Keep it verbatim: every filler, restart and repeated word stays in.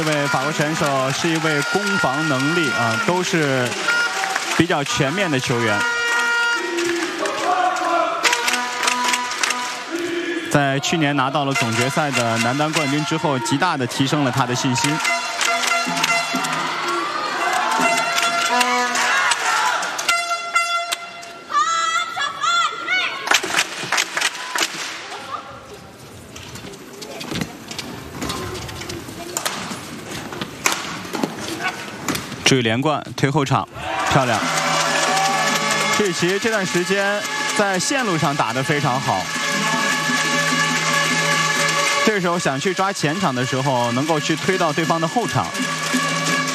这位法国选手是一位攻防能力啊都是比较全面的球员。 在去年拿到了总决赛的男单冠军之后，极大的提升了他的信心。注意连贯，推后场，漂亮。志奇这段时间在线路上打得非常好。 这时候想去抓前场的时候，能够去推到对方的后场，